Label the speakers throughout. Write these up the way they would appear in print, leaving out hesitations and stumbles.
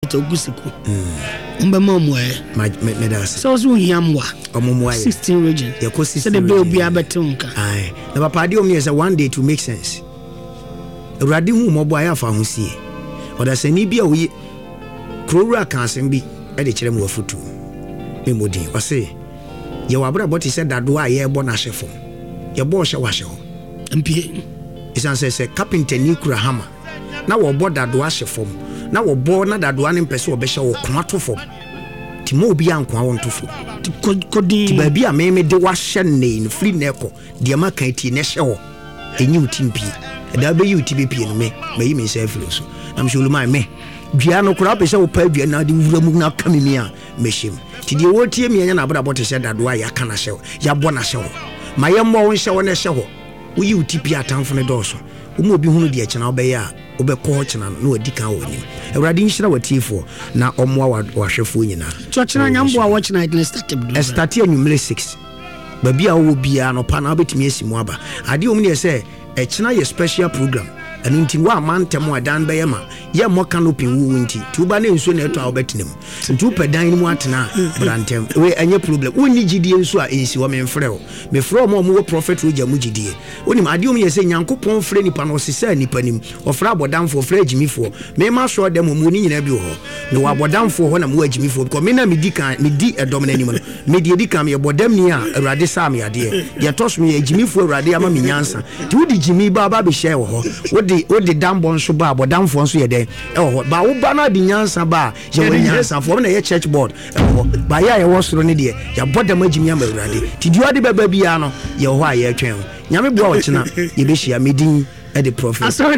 Speaker 1: Ogusiku. Mbemomwe.
Speaker 2: Medasi.
Speaker 1: So Yamwa.
Speaker 2: Omumwa.
Speaker 1: 16 region.
Speaker 2: So
Speaker 1: the bill be abetunka.
Speaker 2: Aye. The papadio me say one day to make sense. Radi hu mo boy afa ho sie. Oda sani bia we krowura kansen bi e de kire mo afutu. Me modi. O say ye wabra boti said that do a ye bo na hyefo. Ye bo hye wa hye ho.
Speaker 1: Mpie.
Speaker 2: Isan say carpenter ni kura hammer. Na wo bo da do a hyefo. Na wo bo na da do an mpese wo be hye wo kwa to fo. Ti mo obi ankwa wo to fo. Ti ba bia me de wa hye ne no free na eko. De ma kan ti ne hye wo. Enyi utimpi. Da be you TBP no me yi me say flo so. Am shulu mai me. Dua no kura be hye wo pa dua na de wura mu na ka me a mehim. Ti de wo tie me anya na abra bote hye da do a ya kana hye wo. Ya bo na hye wo. Ma ye mo wo hye wo na hye wo. Wo yi utipi atamfo ne do so. Wo obi hunu de akina obe ya obekọ china na odi kan woni Ewrade nhyira watiefo na omwa wahwefo nyina
Speaker 1: to china nyambo a watch night na start
Speaker 2: anwumere 6 babi a wo bia no pa na obetimi asimu aba ade omni say china ye special program anu nti wa mantem adan be yema ye mo canopy wu nti tuba na nso na eto a obetinem ntu pedan ni mu atena brantem we anye problem woni gidie nso a ensi wo memfrɛ me frɛ mo wo prophet roja mu gidie woni ma ade omni say nyankopɔn frɛ nipa no sesa nipa nim ofra abodamfo ofra agimifo me ma so dem mu ni nyina bi ho me wa abodamfo ho na mu agimifo because me na me di edom na nim no me di kan me bodam ni a Ewrade sa me ade ye tos me agimifo Ewrade ama me nyansa ti wodi gimi ba be share wo ho wodi dambo nso ba abodamfo nso ye den ba wo ba na di nyansa ba ye wo nyansa fo na ye church board ba ya ye wo soro ne de ya bodam agimi ama Ewrade ti di odi baba bia no ye ho a ye twen nyame bua wo chena ye be hia medin e the prophet
Speaker 1: sorry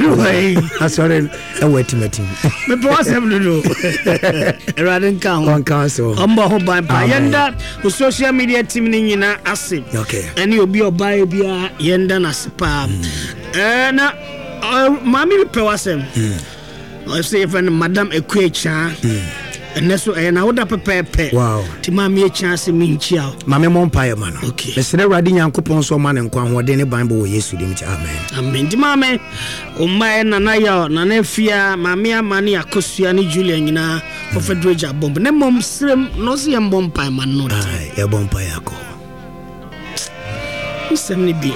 Speaker 2: e wetimatim
Speaker 1: me boss am no Ewrade kan
Speaker 2: so
Speaker 1: ombo ho ban pa yenda social media team ni nyina ase
Speaker 2: okay
Speaker 1: eni obi obai bia yenda na sepa na mami pe wasem I say if madam Ekwecha and so na woda pepepe
Speaker 2: wow
Speaker 1: ti mami chance minchia
Speaker 2: mami monpaye man
Speaker 1: okay
Speaker 2: mesere Ewrade Nyankopɔn so man nkwa hode ne ban bo wo Yesu dim ti amen
Speaker 1: ti mami o mai na ya na na fia mami amani akosua ni Julia nyina prophet Roja bomb ne mom srem no se yem bompai man no
Speaker 2: ya bompai akọ
Speaker 1: semni bi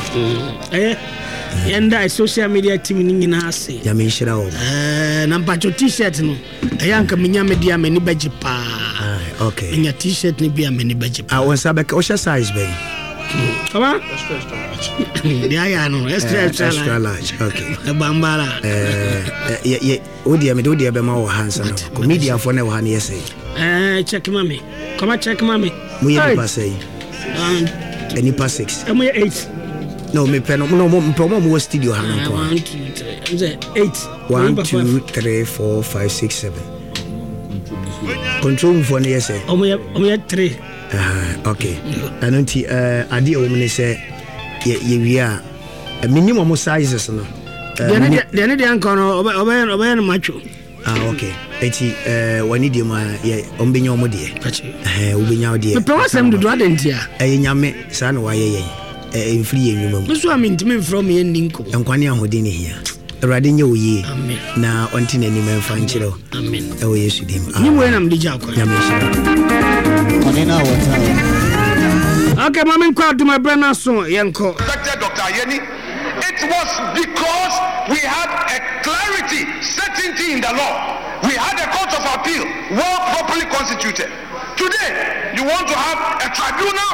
Speaker 1: yenda social media team ni nyina ase
Speaker 2: ya me nhyira wo
Speaker 1: na mpacho t-shirt no ayanka menya media mani baji pa
Speaker 2: okay
Speaker 1: nya t-shirt ni bia mani baji pa
Speaker 2: won sabe o size be
Speaker 1: come dia ya no extra
Speaker 2: large okay
Speaker 1: bambara
Speaker 2: ye odi be ma wo hansa no comedian for na wo han yesay
Speaker 1: check mami come check mami
Speaker 2: mu ye pa say any pa 6
Speaker 1: am 8
Speaker 2: no me pen no mo studio han ko
Speaker 1: 1 2 3 8
Speaker 2: 1 2 3 4 5 6 7 control for na yesay
Speaker 1: o me 3
Speaker 2: okay anonti ade o me say ye wia minimum sizes no
Speaker 1: de anko no obe no macho
Speaker 2: okay eti wani de ma ye ombenya omode obenya ode
Speaker 1: me pe wasem do adentia
Speaker 2: nyame sa na waye enfiri enwuma mu
Speaker 1: so amintime from ye ndinko
Speaker 2: enkwane ahode ne hia Ewrade nye oye
Speaker 1: amen
Speaker 2: na onti na nim emfa nkyerɛ
Speaker 1: amen
Speaker 2: e wo Yesu dim
Speaker 1: ni wo na mdi jakwa
Speaker 2: nyame hyira
Speaker 3: onena wota
Speaker 1: okay mama nkwa do my brother so yenko
Speaker 4: Dr. Ayeni it was because we had a clarity certainty in the law we had a court of appeal well properly constituted today you want to have a tribunal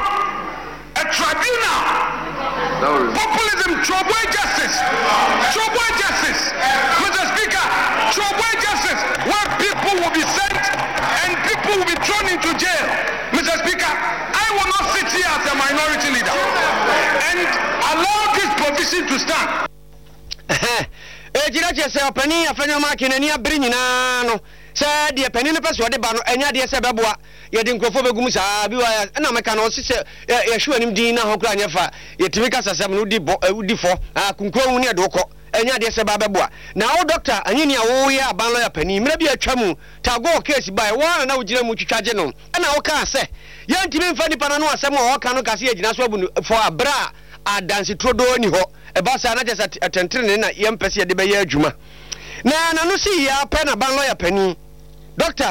Speaker 4: populism trouble justice Mr. Speaker trouble justice where people will be sent and people will be thrown into jail Mr. Speaker I will not sit here as a minority leader and allow this provision to stand
Speaker 5: ejira che se opani afanya makine ni abiri nyina no se de pani ne peso de ba no enya de se beboa ye de nkrofo begum saa bi wa na meka no se ye hwe anim din na ho kra nyefa ye timi kasa sem no di fo kunkro hu ne de ko enya de se ba beboa na o doctor anyini a wo ye aban lawyer pani mra bi atwam tago case by wa na wo gira mu twitwaje no na wo ka se ye ntimi mfa nipa na no asem o ka no kase ye gina so abu for abra adansi trodo ni ho e ba sa na je atentene na ye mpese ye de be ye adwuma na no si ya pe na ban lawyer pani doctor